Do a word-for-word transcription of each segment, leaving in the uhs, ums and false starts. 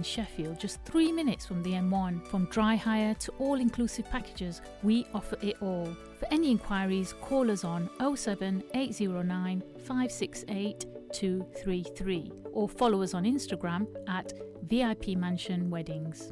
Sheffield, just three minutes from the M one. From dry hire to all-inclusive packages, we offer it all. For any inquiries, call us on oh seven eight oh nine five six eight two three three or follow us on Instagram at V I P Mansion Weddings.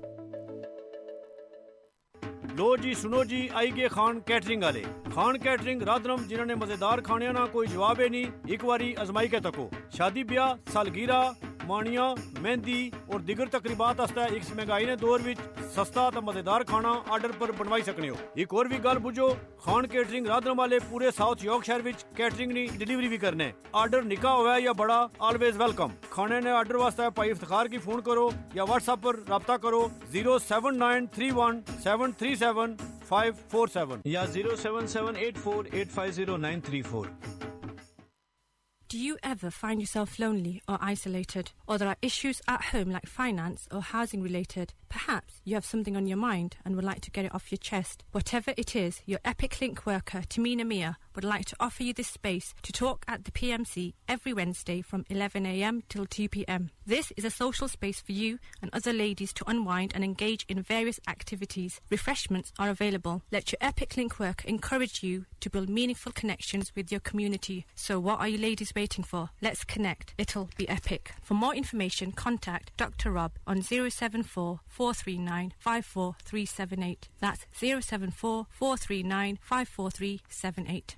लो जी सुनो जी आई गए Khan catering वाले Khan catering राधरम जिन्होंने मजेदार खाने ना कोई जवाब है नहीं एक बारी आजमाई के तको शादी ब्याह सालगिरह मानिया मेहंदी और दिगर तकरीबात आस्ता इस महंगाई ने दौर विच सस्ता तो मजेदार खाना ऑर्डर पर बनवाई सकने हो एक और भी गल बुझो खान कैटरिंग राधरम वाले पूरे साउथ यॉर्कशायर विच कैटरिंग नी डिलीवरी भी करने ऑर्डर निका हुआ या बड़ा ऑलवेज वेलकम खाने ने ऑर्डर वास्ते भाई इफ्तिखार की फोन करो या व्हाट्सएप पर राब्ता करो zero seven nine three one seven three seven five four seven या zero seven seven eight four eight five zero nine three four. Do you ever find yourself lonely or isolated? Or there are issues at home like finance or housing related? Perhaps you have something on your mind and would like to get it off your chest. Whatever it is, your Epic Link worker, Tamina Mia, would like to offer you this space to talk at the P M C every Wednesday from eleven a m till two p m. This is a social space for you and other ladies to unwind and engage in various activities. Refreshments are available. Let your Epic Link work encourage you to build meaningful connections with your community. So what are you ladies waiting for? Let's connect. It'll be epic. For more information, contact Doctor Rob on zero seven four four three nine five four three seven eight. That's zero seven four four three nine five four three seven eight.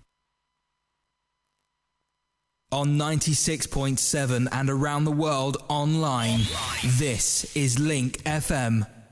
On ninety-six point seven and around the world online, this is Link F M.